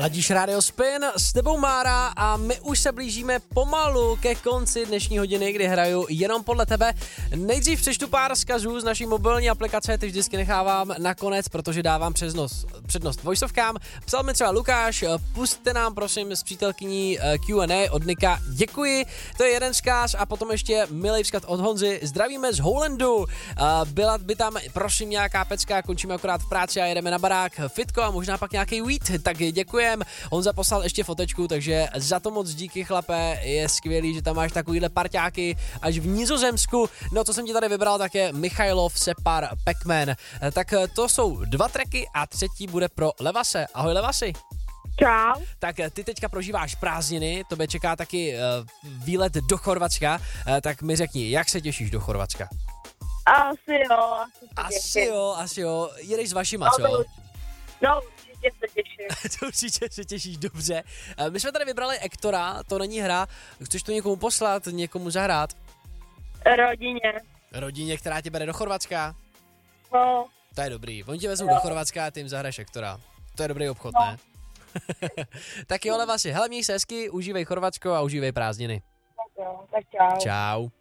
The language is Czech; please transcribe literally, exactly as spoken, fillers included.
Ladíš Radio Spin, s tebou Mára a my už se blížíme pomalu ke konci dnešní hodiny, kdy hraju jenom podle tebe. Nejdřív přečtu pár vzkazů z naší mobilní aplikace, ty vždycky nechávám nakonec, protože dávám přednost, přednost voiceovkám. Psal mi třeba Lukáš, pusťte nám prosím s přítelkyní Q and A od Nika. Děkuji, to je jeden vzkaz a potom ještě milej vzkaz od Honzy. Zdravíme z Howlandu. Byla by tam prosím nějaká pecka, končíme akorát v práci a jedeme na barák. Fitko a možná pak nějaký weed, tak děkujem. Honza poslal ještě fotečku, takže za to moc díky chlape, je skvělý, že tam máš takovýhle parťáky až v Nizozemsku. No co jsem ti tady vybral, tak je Michailov, Separ, Pac-Man. Tak to jsou dva tracky a třetí bude pro Levase. Ahoj Levasi. Čau. Tak ty teďka prožíváš prázdniny, tobě čeká taky uh, výlet do Chorvatska, uh, tak mi řekni, jak se těšíš do Chorvatska? Asi jo. Asi, asi jo, asi jo. Jedeš s vašima, co? No, no určitě se těším. To určitě se těšíš, dobře. Uh, my jsme tady vybrali Ektora, to není hra. Chceš to někomu poslat, někomu zahrát? Rodině. Rodině, která tě bere do Chorvatska? No. To je dobrý. Oni tě vezou do Chorvatska a ty jim zahraješ Ektora. To je dobrý obchod, no. Ne? Tak jo, Levasi, hele, měj se hezky, užívej Chorvatsko a užívej prázdniny. Tak jo, tak čau. Čau.